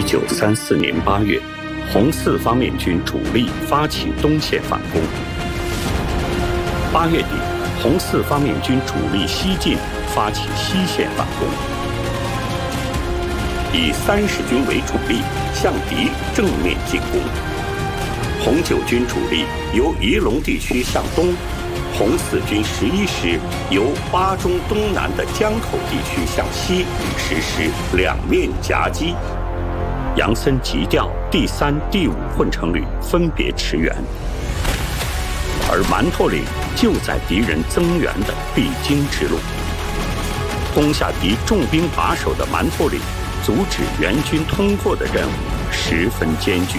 1934年8月，红四方面军主力发起东线反攻。8月底，红四方面军主力西进，发起西线反攻，以30军为主力向敌正面进攻。红9军主力由仪陇地区向东，红四军11师由巴中东南的江口地区向西，实施两面夹击。杨森急调第3、第5混成旅分别驰援，而馒头岭就在敌人增援的必经之路。攻下敌重兵把守的馒头岭，阻止援军通过的任务十分艰巨。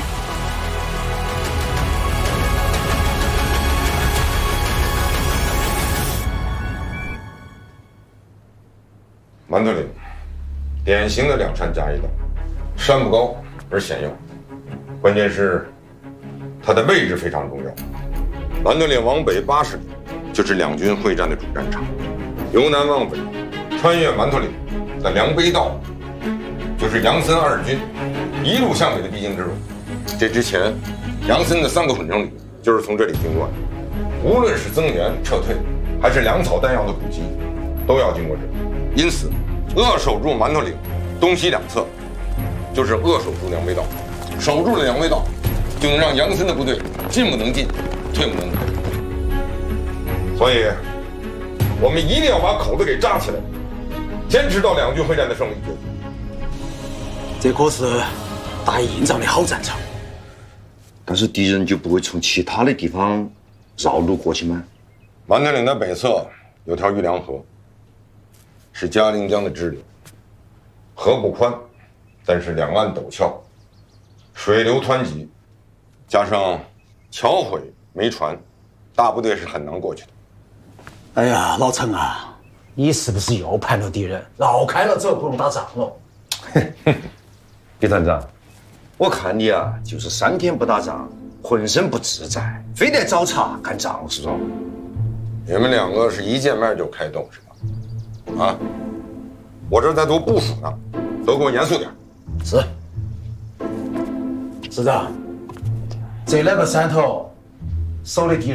馒头岭，典型的两山夹一道，山不高而险要，关键是它的位置非常重要。馒头岭往北80里就是两军会战的主战场，由南往北穿越馒头岭的梁碑道，就是杨森2军一路向北的必经之路。这之前，杨森的3个混成旅就是从这里经过的，无论是增援撤退，还是粮草弹药的补给，都要经过这里。因此，扼守住馒头岭东西两侧，就是扼守住梁碑道。守住了梁碑道，就能让杨森的部队进不能进，退不能退。所以，我们一定要把口子给扎起来，坚持到两军会战的胜利结束。 这可是打硬仗的好战场。 但是敌人就不会从其他的地方绕路过去吗？ 馒头岭的北侧有条玉梁河，是嘉陵江的支流，河不宽，但是两岸陡峭，水流湍急，加上桥毁没船，大部队是很难过去的。 哎呀，老陈啊，你是不是又叛了敌人？绕开了之后不用打仗了。 李团长，我看你啊，就是3天不打仗，浑身不自在，非得找茬干仗是吧？ 你们2个是一见面就开动是吧？啊，我这在做部署呢，都给我严肃点。 是，师长，这2个山头守的敌人